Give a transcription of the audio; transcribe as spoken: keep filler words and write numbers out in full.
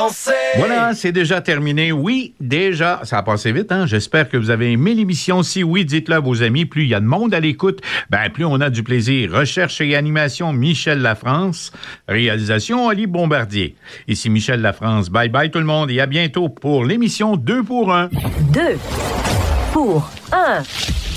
danser. Voilà, c'est déjà terminé. Oui, déjà. Ça a passé vite, hein? J'espère que vous avez aimé l'émission. Si oui, dites-le à vos amis. Plus il y a de monde à l'écoute, ben plus on a du plaisir. Recherche et animation, Michel Lafrance. Réalisation, Oli Bombardier. Ici Michel Lafrance. Bye bye tout le monde et à bientôt pour l'émission deux pour un. deux pour un.